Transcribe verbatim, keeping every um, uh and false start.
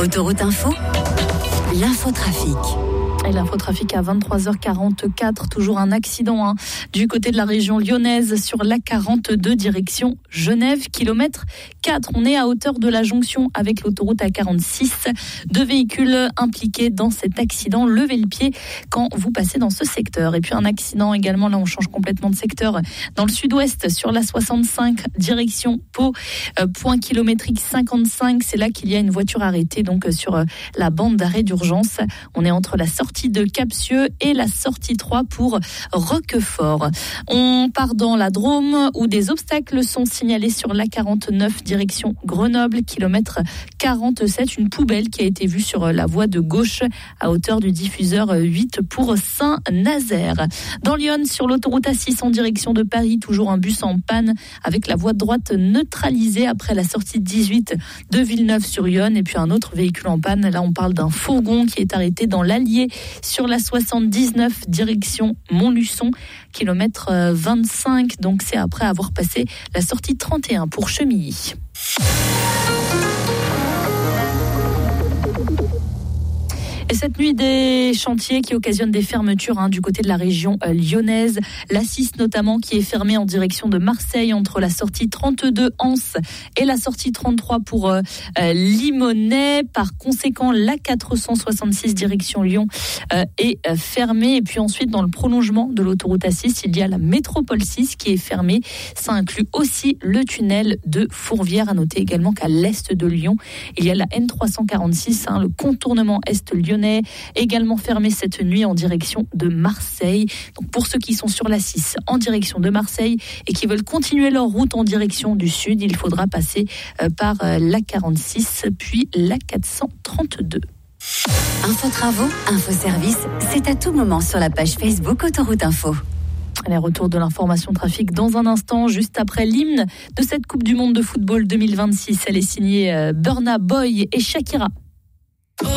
Autoroute Info, l'infotrafic. Et l'infotrafic à vingt-trois heures quarante-quatre, toujours un accident hein, du côté de la région lyonnaise sur l'A quarante-deux direction Genève, kilomètre quatre. On est à hauteur de la jonction avec l'autoroute A quarante-six. Deux véhicules impliqués dans cet accident. Levez le pied quand vous passez dans ce secteur. Et puis un accident également, là on change complètement de secteur, dans le sud-ouest sur l'A soixante-cinq direction Pau, euh, point kilométrique cinquante-cinq. C'est là qu'il y a une voiture arrêtée donc sur euh, la bande d'arrêt d'urgence. On est entre la sortie de Capsieux et la sortie trois pour Roquefort. On part dans la Drôme où des obstacles sont signalés sur l'A quarante-neuf direction Grenoble, kilomètre quarante-sept. Une poubelle qui a été vue sur la voie de gauche à hauteur du diffuseur huit pour Saint-Nazaire. Dans Lyon, sur l'autoroute A six en direction de Paris, toujours un bus en panne avec la voie de droite neutralisée après la sortie dix-huit de Villeneuve-sur-Yonne. Et puis un autre véhicule en panne. Là, on parle d'un fourgon qui est arrêté dans l'Allier sur la soixante-dix-neuf direction Montluçon, kilomètre vingt-cinq. Donc c'est après avoir passé la sortie trente et un pour Chemilly. Et cette nuit, des chantiers qui occasionnent des fermetures hein, du côté de la région euh, lyonnaise. L'A six notamment qui est fermée en direction de Marseille entre la sortie trente-deux Anse et la sortie trente-trois pour euh, euh, Limonest. Par conséquent, l'A quatre cent soixante-six direction Lyon euh, est euh, fermée. Et puis ensuite, dans le prolongement de l'autoroute A six, il y a la métropole six qui est fermée. Ça inclut aussi le tunnel de Fourvière. À noter également qu'à l'est de Lyon, il y a la N trois cent quarante-six, hein, le contournement est lyonnais, également fermé cette nuit en direction de Marseille. Donc pour ceux qui sont sur l'A six en direction de Marseille et qui veulent continuer leur route en direction du sud, il faudra passer par l'A quarante-six puis l'A quatre cent trente-deux. Info travaux, info service, c'est à tout moment sur la page Facebook Autoroute Info. Allez, retour de l'information trafic dans un instant, juste après l'hymne de cette Coupe du Monde de football deux mille vingt-six. Elle est signée Burna Boy et Shakira.